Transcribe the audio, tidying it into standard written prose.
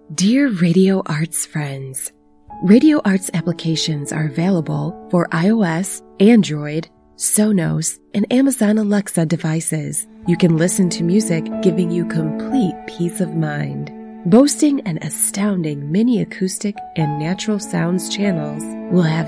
Dear Radio Arts friends, Radio Arts applications are available for iOS, Android, Sonos, and Amazon Alexa devices. You can listen to music, giving you complete peace of mind. Boasting an astounding mini acoustic and natural sounds channels, will have